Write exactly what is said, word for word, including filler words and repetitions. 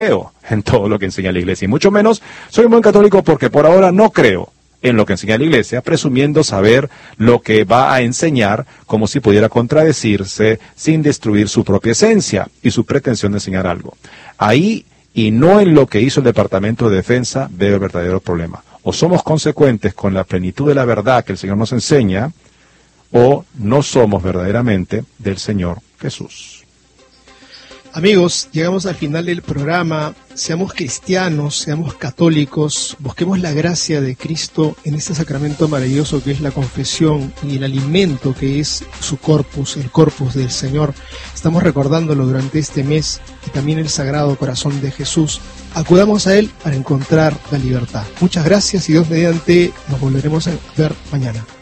creo en todo lo que enseña la Iglesia, y mucho menos soy un buen católico porque por ahora no creo en lo que enseña la Iglesia, presumiendo saber lo que va a enseñar como si pudiera contradecirse sin destruir su propia esencia y su pretensión de enseñar algo. Ahí, y no en lo que hizo el Departamento de Defensa, veo el verdadero problema. O somos consecuentes con la plenitud de la verdad que el Señor nos enseña, o no somos verdaderamente del Señor Jesús. Amigos, llegamos al final del programa. Seamos cristianos, seamos católicos, busquemos la gracia de Cristo en este sacramento maravilloso que es la confesión y el alimento que es su corpus, el corpus del Señor. Estamos recordándolo durante este mes y también el Sagrado Corazón de Jesús. Acudamos a Él para encontrar la libertad. Muchas gracias y Dios mediante nos volveremos a ver mañana.